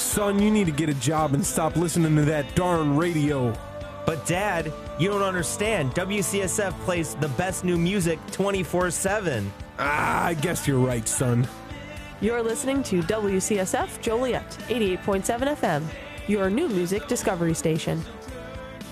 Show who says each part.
Speaker 1: Son, you need to get a job and stop listening to that darn radio.
Speaker 2: But Dad, you don't understand. WCSF plays the best new music 24/7.
Speaker 1: I guess you're right, son.
Speaker 3: You're listening to WCSF Joliet, 88.7 FM, your new music discovery station.